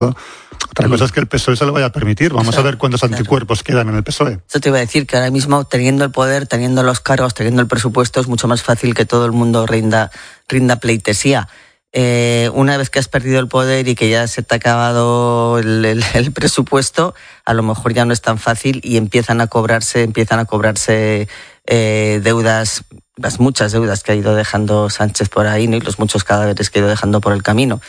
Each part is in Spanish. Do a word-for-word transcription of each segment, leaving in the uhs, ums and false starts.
Otra cosa es que el P S O E se lo vaya a permitir. Vamos a ver cuántos anticuerpos quedan en el P S O E. Eso te iba a decir, que ahora mismo, teniendo el poder, teniendo los cargos, teniendo el presupuesto, es mucho más fácil que todo el mundo rinda, rinda pleitesía. Eh, una vez que has perdido el poder y que ya se te ha acabado el, el, el presupuesto, a lo mejor ya no es tan fácil y empiezan a cobrarse, empiezan a cobrarse eh, deudas, las muchas deudas que ha ido dejando Sánchez por ahí, ¿no? Y los muchos cadáveres que ha ido dejando por el camino.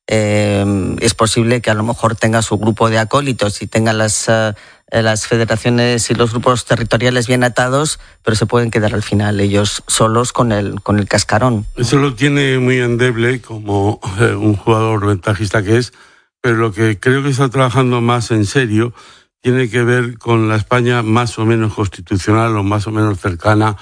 Eh, es posible que a lo mejor tenga su grupo de acólitos y tenga las, uh, las federaciones y los grupos territoriales bien atados, pero se pueden quedar al final ellos solos con el, con el cascarón. Eso lo tiene muy endeble como eh, un jugador ventajista que es, pero lo que creo que está trabajando más en serio tiene que ver con la España más o menos constitucional o más o menos cercana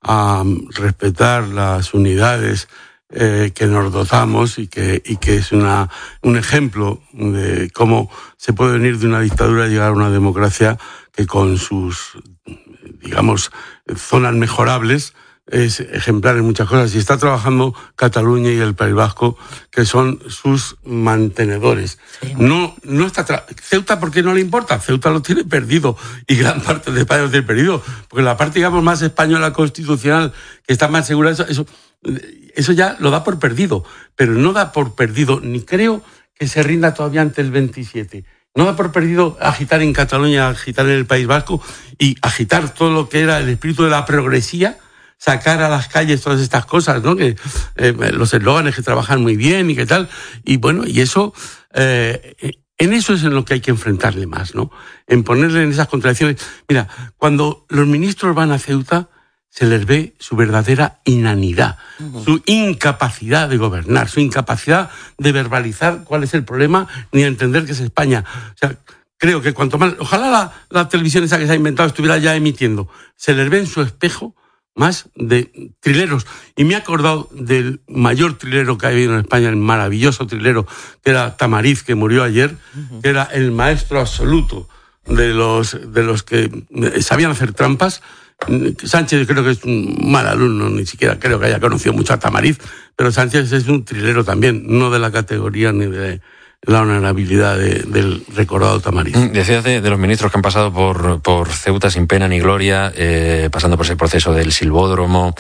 a respetar las unidades Eh, que nos dotamos y que, y que es una, un ejemplo de cómo se puede venir de una dictadura y llegar a una democracia que con sus, digamos, zonas mejorables es ejemplar en muchas cosas. Y está trabajando Cataluña y el País Vasco, que son sus mantenedores. Sí. No, no está tra- Ceuta, ¿por qué no le importa? Ceuta lo tiene perdido y gran parte de España lo tiene perdido, porque la parte, digamos, más española constitucional, que está más segura, eso, eso Eso ya lo da por perdido, pero no da por perdido, ni creo que se rinda todavía ante el veintisiete. No da por perdido agitar en Cataluña, agitar en el País Vasco y agitar todo lo que era el espíritu de la progresía, sacar a las calles todas estas cosas, ¿no? Que eh, los eslóganes que trabajan muy bien y qué tal. Y bueno, y eso, eh, en eso es en lo que hay que enfrentarle más, ¿no? En ponerle en esas contradicciones. Mira, cuando los ministros van a Ceuta, se les ve su verdadera inanidad, uh-huh. su incapacidad de gobernar, su incapacidad de verbalizar cuál es el problema, ni de entender que es España. O sea, creo que cuanto más... Ojalá la, la televisión esa que se ha inventado estuviera ya emitiendo. Se les ve en su espejo más de trileros. Y me he acordado del mayor trilero que ha habido en España, el maravilloso trilero, que era Tamariz, que murió ayer, uh-huh. que era el maestro absoluto de los, de los que sabían hacer trampas. Sánchez creo que es un mal alumno, ni siquiera creo que haya conocido mucho a Tamariz, pero Sánchez es un trilero también, no de la categoría ni de la honorabilidad de, del recordado Tamariz. Decías de, de los ministros que han pasado por, por Ceuta sin pena ni gloria, eh, pasando por ese proceso del silbódromo.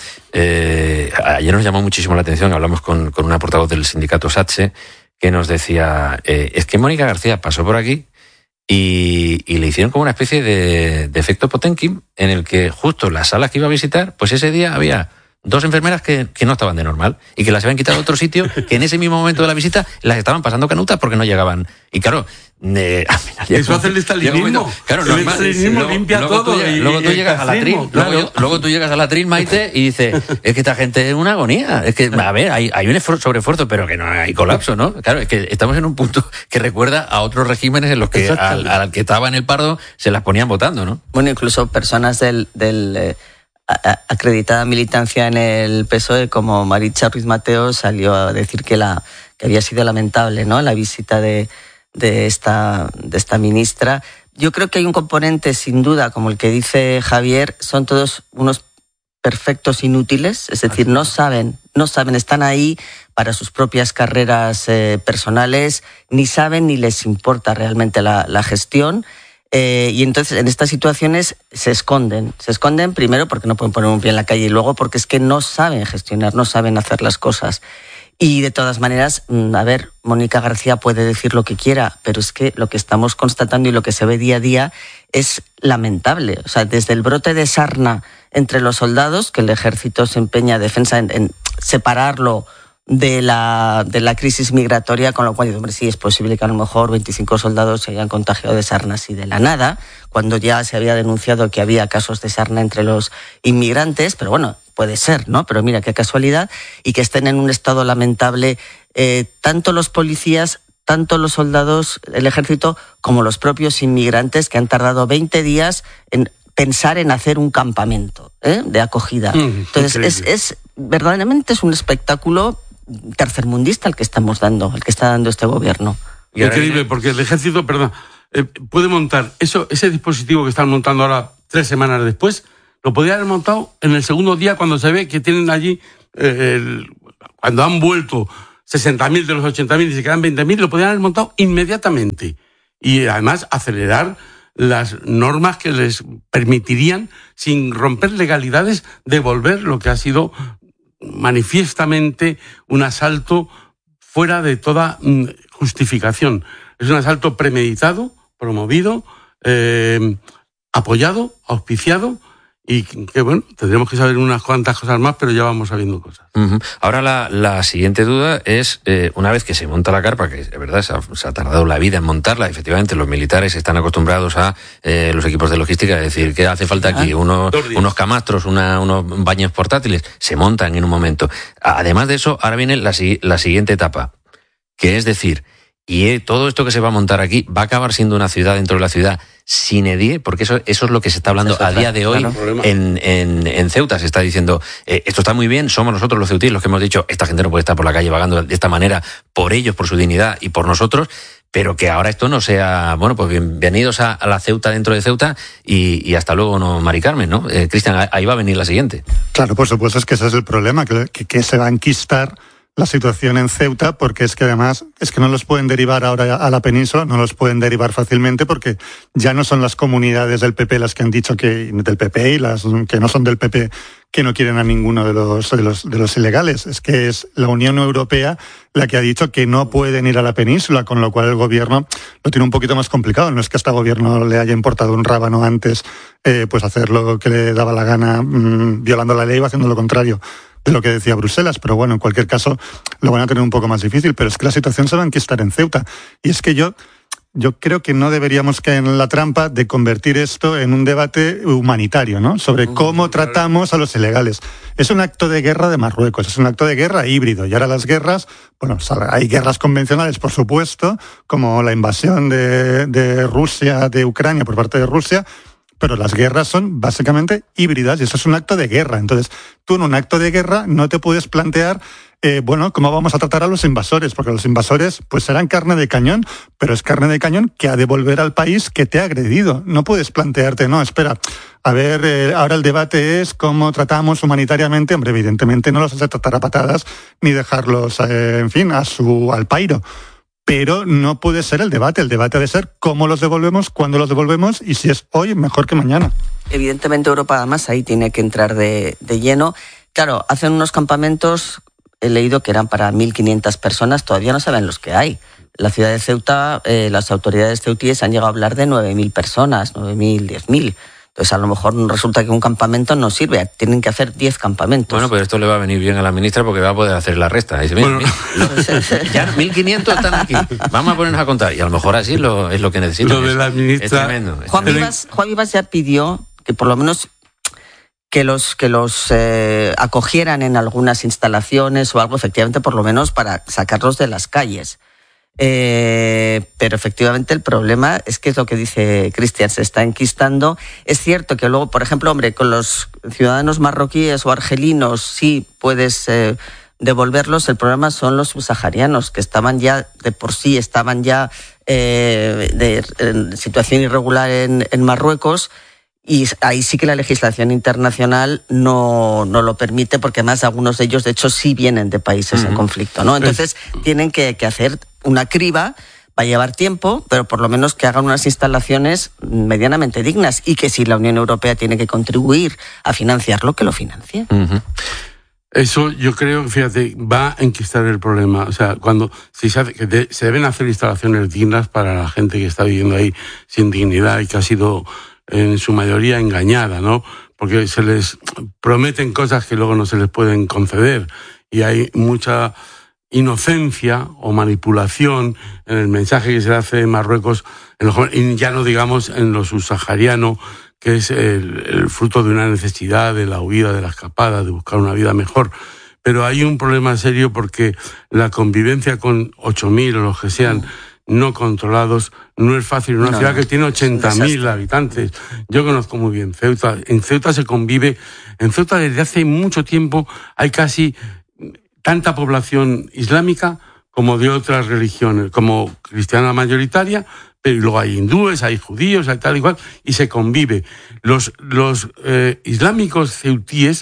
Eh, ayer nos llamó muchísimo la atención, hablamos con, con una portavoz del sindicato SATSE, que nos decía, eh, es que Mónica García pasó por aquí Y, y le hicieron como una especie de, de efecto Potemkin, en el que justo las salas que iba a visitar, pues ese día había dos enfermeras que, que no estaban de normal y que las habían quitado a otro sitio, que en ese mismo momento de la visita las estaban pasando canutas porque no llegaban. Y claro, eh, al final ya eso hace el estalinismo. Claro, el normal, estalinismo luego, limpia luego todo. Tú, y, luego tú y llegas a la tril, claro. luego, luego tú llegas a la tril, Maite, y dices, es que esta gente es una agonía. Es que, a ver, hay, hay un sobreesfuerzo, pero que no hay colapso, ¿no? Claro, es que estamos en un punto que recuerda a otros regímenes en los que al, al que estaba en el Pardo se las ponían votando, ¿no? Bueno, incluso personas del... del eh... acreditada militancia en el P S O E como Maritza Ruiz Mateo salió a decir que la que había sido lamentable, ¿no?, la visita de de esta de esta ministra. Yo creo que hay un componente sin duda, como el que dice Javier, son todos unos perfectos inútiles, es decir, no saben, no saben, están ahí para sus propias carreras eh, personales, ni saben ni les importa realmente la, la gestión. Eh, y entonces en estas situaciones se esconden. Se esconden primero porque no pueden poner un pie en la calle y luego porque es que no saben gestionar, no saben hacer las cosas. Y de todas maneras, a ver, Mónica García puede decir lo que quiera, pero es que lo que estamos constatando y lo que se ve día a día es lamentable. O sea, desde el brote de sarna entre los soldados, que el ejército se empeña defensa en, en separarlo de la de la crisis migratoria, con lo cual, hombre, sí es posible que a lo mejor veinticinco soldados se hayan contagiado de sarna así de la nada, cuando ya se había denunciado que había casos de sarna entre los inmigrantes, pero bueno, puede ser, ¿no? Pero mira qué casualidad, y que estén en un estado lamentable eh, tanto los policías, tanto los soldados, el ejército, como los propios inmigrantes, que han tardado veinte días en pensar en hacer un campamento ¿eh? de acogida. Mm, Entonces, es, es verdaderamente es un espectáculo tercermundista el que estamos dando, el que está dando este gobierno. Increíble, porque el ejército, perdón, eh, puede montar eso, ese dispositivo que están montando ahora tres semanas después, lo podría haber montado en el segundo día cuando se ve que tienen allí, eh, el, cuando han vuelto sesenta mil de los ochenta mil y se quedan veinte mil, lo podrían haber montado inmediatamente. Y además acelerar las normas que les permitirían, sin romper legalidades, devolver lo que ha sido manifiestamente un asalto fuera de toda justificación. Es un asalto premeditado, promovido, eh, apoyado, auspiciado, y que, bueno, tendremos que saber unas cuantas cosas más, pero ya vamos sabiendo cosas. Uh-huh. Ahora la, la siguiente duda es, eh, una vez que se monta la carpa, que es verdad, se ha, se ha tardado la vida en montarla, efectivamente los militares están acostumbrados a eh, los equipos de logística, es decir, que hace falta aquí unos, unos camastros, una, unos baños portátiles, se montan en un momento. Además de eso, ahora viene la, la siguiente etapa, que es decir, y todo esto que se va a montar aquí va a acabar siendo una ciudad dentro de la ciudad sin edie, porque eso, eso es lo que se está hablando a día de hoy. Claro. en, en, en Ceuta. Se está diciendo, eh, esto está muy bien, somos nosotros los ceutíes los que hemos dicho, esta gente no puede estar por la calle vagando de esta manera, por ellos, por su dignidad y por nosotros, pero que ahora esto no sea, bueno, pues bienvenidos a, a la Ceuta dentro de Ceuta y, y hasta luego, no, Mari Carmen, ¿no? Eh, Cristian, ahí va a venir la siguiente. Claro, por supuesto, es que ese es el problema, que, que, que se va a enquistar la situación en Ceuta, porque es que además es que no los pueden derivar ahora a la península, no los pueden derivar fácilmente, porque ya no son las comunidades del P P las que han dicho que del P P y las que no son del P P que no quieren a ninguno de los de los de los ilegales, es que es la Unión Europea la que ha dicho que no pueden ir a la península, con lo cual el gobierno lo tiene un poquito más complicado. No es que a este gobierno le haya importado un rábano antes eh, pues hacer lo que le daba la gana, mmm, violando la ley o haciendo lo contrario de lo que decía Bruselas, pero bueno, en cualquier caso lo van a tener un poco más difícil, pero es que la situación se va a enquistar en Ceuta. Y es que yo, yo creo que no deberíamos caer en la trampa de convertir esto en un debate humanitario, ¿no? Sobre cómo tratamos a los ilegales. Es un acto de guerra de Marruecos, es un acto de guerra híbrido, y ahora las guerras, bueno, hay guerras convencionales, por supuesto, como la invasión de, de Rusia, de Ucrania por parte de Rusia, pero las guerras son básicamente híbridas y eso es un acto de guerra. Entonces, tú en un acto de guerra no te puedes plantear, eh, bueno, cómo vamos a tratar a los invasores, porque los invasores pues serán carne de cañón, pero es carne de cañón que ha de volver al país que te ha agredido. No puedes plantearte, no, espera, a ver, eh, ahora el debate es cómo tratamos humanitariamente. Hombre, evidentemente no los has de tratar a patadas ni dejarlos, eh, en fin, a su al pairo. Pero no puede ser el debate. El debate ha de ser cómo los devolvemos, cuándo los devolvemos y si es hoy, mejor que mañana. Evidentemente Europa además ahí tiene que entrar de, de lleno. Claro, hacen unos campamentos, he leído que eran para mil quinientas personas, todavía no saben los que hay. La ciudad de Ceuta, eh, las autoridades ceutíes han llegado a hablar de nueve mil personas, nueve mil, diez mil. Entonces, a lo mejor resulta que un campamento no sirve, tienen que hacer diez campamentos. Bueno, pero esto le va a venir bien a la ministra porque va a poder hacer la resta. Dice, mira, bueno. mira, ya mil quinientos están aquí, vamos a ponernos a contar. Y a lo mejor así lo, es lo que necesitan. Lo de la ministra... Es tremendo. Es Juan, Vivas, Juan Vivas ya pidió que por lo menos que los, que los eh, acogieran en algunas instalaciones o algo, efectivamente, por lo menos para sacarlos de las calles. Eh, pero efectivamente el problema es que es lo que dice Cristian, se está enquistando. Es cierto que luego, por ejemplo, hombre, con los ciudadanos marroquíes o argelinos sí puedes eh, devolverlos. El problema son los subsaharianos, que estaban ya, de por sí, estaban ya eh, de, en situación irregular en, en Marruecos. Y ahí sí que la legislación internacional no, no lo permite, porque además algunos de ellos, de hecho, sí vienen de países uh-huh. en conflicto, ¿no? Entonces, es... tienen que, que hacer una criba, va a llevar tiempo, pero por lo menos que hagan unas instalaciones medianamente dignas y que si la Unión Europea tiene que contribuir a financiarlo, que lo financie. Uh-huh. Eso yo creo que, fíjate, va a enquistar el problema. O sea, cuando si se, hace, que de, se deben hacer instalaciones dignas para la gente que está viviendo ahí sin dignidad y que ha sido en su mayoría engañada, ¿no? Porque se les prometen cosas que luego no se les pueden conceder y hay mucha inocencia o manipulación en el mensaje que se hace en Marruecos, en los, y ya no digamos en lo subsahariano, que es el, el fruto de una necesidad, de la huida, de la escapada, de buscar una vida mejor. Pero hay un problema serio porque la convivencia con ocho mil o los que sean no controlados no es fácil. Una no, ciudad que tiene ochenta mil habitantes. Yo conozco muy bien Ceuta. En Ceuta se convive. En Ceuta desde hace mucho tiempo hay casi tanta población islámica como de otras religiones, como cristiana mayoritaria, pero luego hay hindúes, hay judíos, hay tal y cual, y se convive. Los, los eh, islámicos ceutíes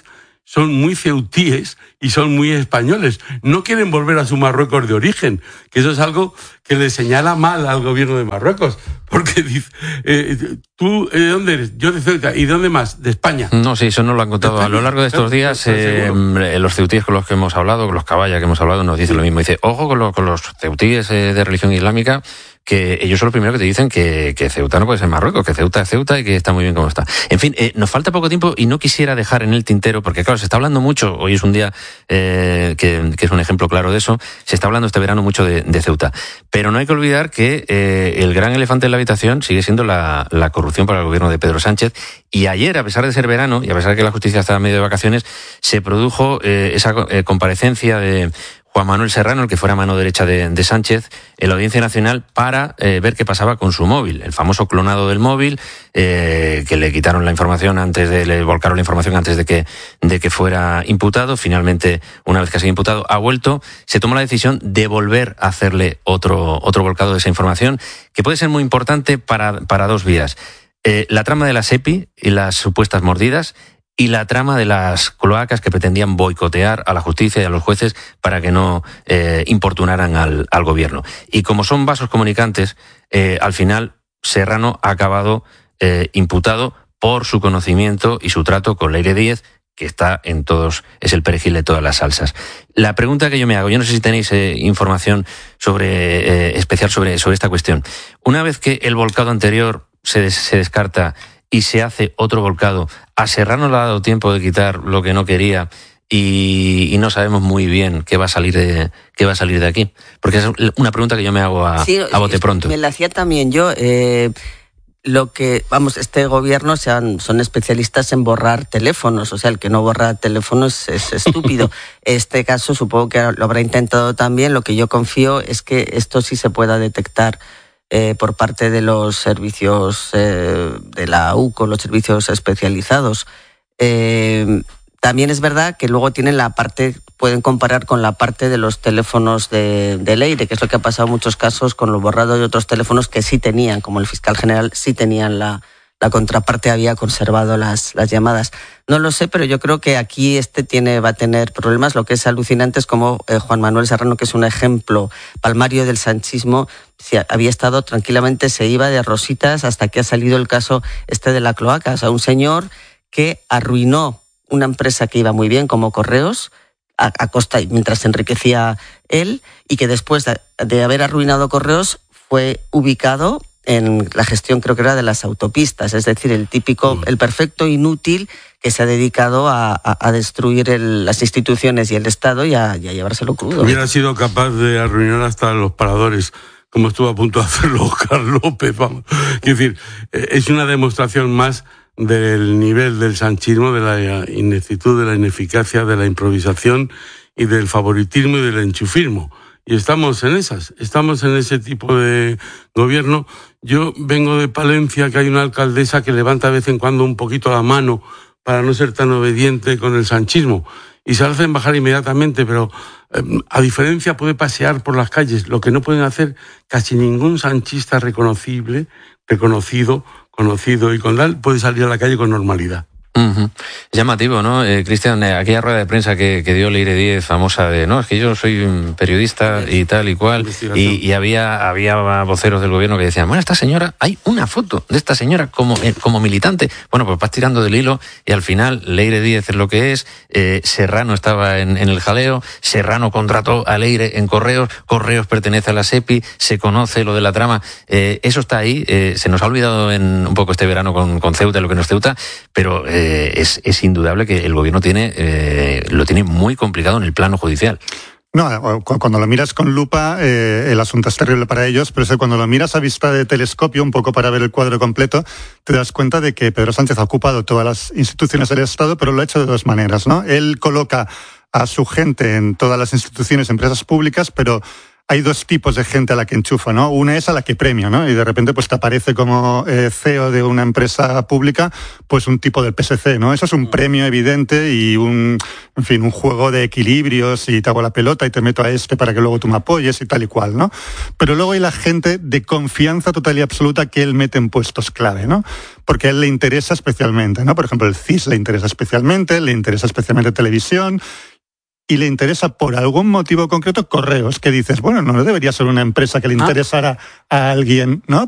son muy ceutíes y son muy españoles. No quieren volver a su Marruecos de origen, que eso es algo que le señala mal al gobierno de Marruecos, porque dice, eh, tú, ¿de dónde eres? Yo de Ceuta. ¿Y de dónde más? De España. No, sí, eso nos lo han contado a lo largo de estos días. Eh, los ceutíes con los que hemos hablado, con los caballas que hemos hablado, nos dicen lo mismo. Dice, ojo con, lo, con los ceutíes eh, de religión islámica, que ellos son los primeros que te dicen que, que Ceuta no puede ser Marruecos, que Ceuta es Ceuta y que está muy bien como está. En fin, eh, nos falta poco tiempo y no quisiera dejar en el tintero, porque claro, se está hablando mucho, hoy es un día eh, que, que es un ejemplo claro de eso, se está hablando este verano mucho de, de Ceuta. Pero no hay que olvidar que eh, el gran elefante en la habitación sigue siendo la, la corrupción para el gobierno de Pedro Sánchez. Y ayer, a pesar de ser verano, y a pesar de que la justicia estaba en medio de vacaciones, se produjo eh, esa eh, comparecencia de Juan Manuel Serrano, el que fuera mano derecha de, de Sánchez, en la Audiencia Nacional para eh, ver qué pasaba con su móvil, el famoso clonado del móvil, eh, que le quitaron la información antes de, le volcaron la información antes de que, de que fuera imputado. Finalmente, una vez que ha sido imputado, ha vuelto. Se tomó la decisión de volver a hacerle otro, otro volcado de esa información, que puede ser muy importante para, para dos vías. Eh, la trama de la SEPI y las supuestas mordidas, y la trama de las cloacas que pretendían boicotear a la justicia y a los jueces para que no eh, importunaran al, al gobierno. Y como son vasos comunicantes, eh, al final Serrano ha acabado eh, imputado por su conocimiento y su trato con Leire Díez, que está en todos, es el perejil de todas las salsas. La pregunta que yo me hago, yo no sé si tenéis eh, información sobre eh, especial sobre, sobre esta cuestión. Una vez que el volcado anterior se, des, se descarta y se hace otro volcado, a Serrano le ha dado tiempo de quitar lo que no quería y, y no sabemos muy bien qué va a salir de qué va a salir de aquí, porque es una pregunta que yo me hago a, sí, a bote pronto. Me la hacía también yo. Eh, lo que vamos, este gobierno sean, son especialistas en borrar teléfonos, o sea, el que no borra teléfonos es estúpido. Este caso supongo que lo habrá intentado también. Lo que yo confío es que esto sí se pueda detectar Eh, por parte de los servicios eh, de la U C O, los servicios especializados. Eh, también es verdad que luego tienen la parte, pueden comparar con la parte de los teléfonos de, de Leire, que es lo que ha pasado en muchos casos con lo borrado de otros teléfonos que sí tenían, como el fiscal general, sí tenían la, la contraparte, había conservado las, las llamadas. No lo sé, pero yo creo que aquí este tiene, va a tener problemas. Lo que es alucinante es como eh, Juan Manuel Serrano, que es un ejemplo palmario del sanchismo, si había estado tranquilamente, se iba de rositas hasta que ha salido el caso este de la cloaca. O sea, un señor que arruinó una empresa que iba muy bien como Correos, a, a costa, mientras se enriquecía él, y que después de, de haber arruinado Correos fue ubicado en la gestión, creo que era de las autopistas, es decir, el típico, el perfecto inútil que se ha dedicado a, a, a destruir el, las instituciones y el Estado y a, y a llevárselo crudo. Hubiera sido capaz de arruinar hasta los paradores, como estuvo a punto de hacerlo Oscar López, vamos. Es decir, es una demostración más del nivel del sanchismo, de la ineptitud, de la ineficacia, de la improvisación y del favoritismo y del enchufismo. Y estamos en esas, estamos en ese tipo de gobierno. Yo vengo de Palencia, que hay una alcaldesa que levanta de vez en cuando un poquito la mano para no ser tan obediente con el sanchismo. Y se la hacen bajar inmediatamente, pero eh, a diferencia puede pasear por las calles, lo que no pueden hacer casi ningún sanchista reconocible, reconocido, conocido y con tal, puede salir a la calle con normalidad. Uh-huh. Llamativo, ¿no? Eh, Cristian, eh, aquella rueda de prensa que, que dio Leire Díez, famosa de, no, es que yo soy un periodista y tal y cual, y, y había, había voceros del gobierno que decían, bueno, esta señora, hay una foto de esta señora como, eh, como militante. Bueno, pues vas tirando del hilo y al final Leire Díez es lo que es, eh, Serrano estaba en, en el jaleo, Serrano contrató a Leire en Correos, Correos pertenece a la SEPI, se conoce lo de la trama, eh, eso está ahí, eh, se nos ha olvidado en un poco este verano con, con Ceuta, lo que no es Ceuta, pero eh, Es, es indudable que el gobierno tiene eh, lo tiene muy complicado en el plano judicial. No, cuando lo miras con lupa, eh, el asunto es terrible para ellos, pero es que cuando lo miras a vista de telescopio, un poco para ver el cuadro completo, te das cuenta de que Pedro Sánchez ha ocupado todas las instituciones del Estado, pero lo ha hecho de dos maneras, ¿no? Él coloca a su gente en todas las instituciones, empresas públicas, pero hay dos tipos de gente a la que enchufo, ¿no? Una es a la que premio, ¿no? Y de repente pues te aparece como eh, C E O de una empresa pública, pues un tipo del P S C, ¿no? Eso es un premio evidente y un, en fin, un juego de equilibrios y te hago la pelota y te meto a este para que luego tú me apoyes y tal y cual, ¿no? Pero luego hay la gente de confianza total y absoluta que él mete en puestos clave, ¿no? Porque a él le interesa especialmente, ¿no? Por ejemplo, el C I S le interesa especialmente, le interesa especialmente televisión, y le interesa por algún motivo concreto Correos, que dices, bueno, no debería ser una empresa que le interesara a alguien, ¿no?